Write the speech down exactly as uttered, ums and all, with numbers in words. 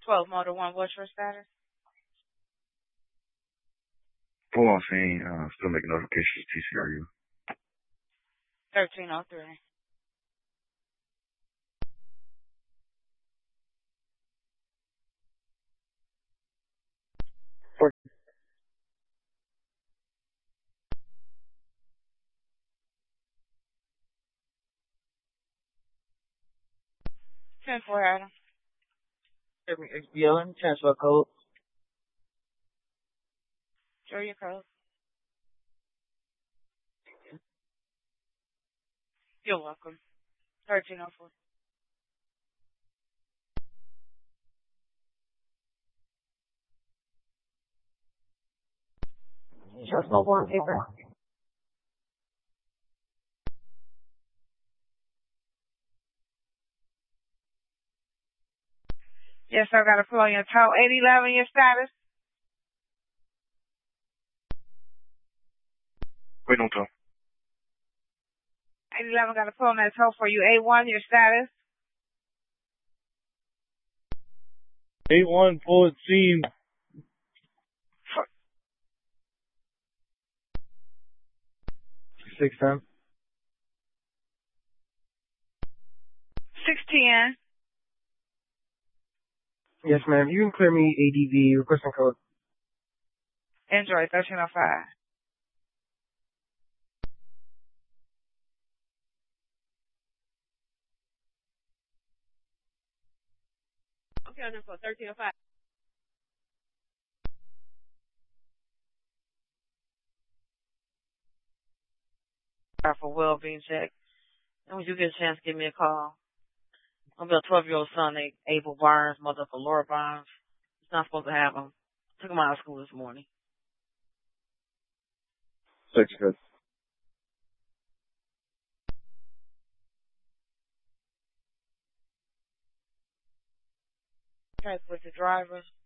twelve Motor One, what's your status? Full on scene, uh, still making notifications to T C R U. thirteen oh three. ten four, Adam. X B L M, transfer code. Show your code. You're welcome. thirteen oh four. Just no one paper. Yes, I got a pull on your toe. eight eleven, your status? Wait, no toe. eight eleven got a pull on that toe for you. eight one, your status? eight one, full at scene. six ten. six ten. Yes, ma'am. You can clear me A D V, requesting code. Android thirteen oh five. Okay, on for thirteen oh five. For well-being check. And when you get a chance, give me a call. I'm a twelve-year-old son named Abel Barnes, mother of Laura Barnes. He's not supposed to have him. Took him out of school this morning. Six good. Okay, with the driver.